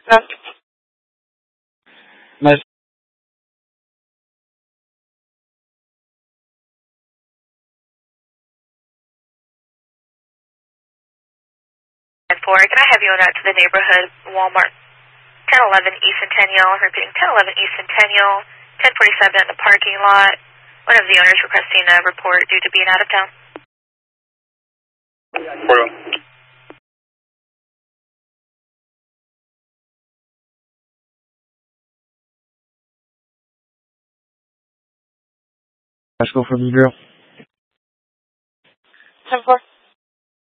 No. Nice. 4, can I have you on out to the neighborhood Walmart? 1011 East Centennial, repeating 1011 East Centennial, 1047 in the parking lot. One of the owners requesting a report due to being out of town. Let's go for the drill. 10-4.